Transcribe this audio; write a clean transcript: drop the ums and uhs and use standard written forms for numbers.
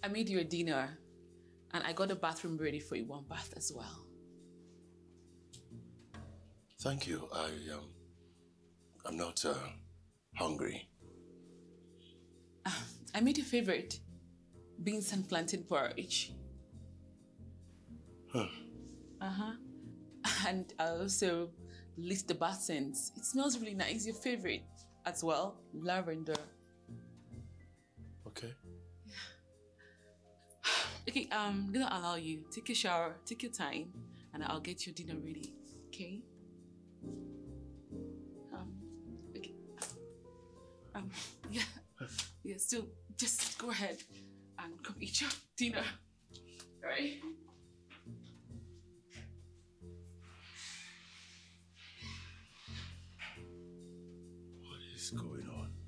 I made you a dinner, and I got the bathroom ready for you, one bath as well. Thank you. I'm not hungry. I made your favorite, beans and plantain porridge. Huh. And I also lit the bath scents. It smells really nice. Your favorite as well, lavender. Okay. Okay, I'm gonna allow you. Take a shower, take your time, and I'll get your dinner ready. Okay? Okay. Yeah. Yeah, so just go ahead and come eat your dinner. Alright? What is going on?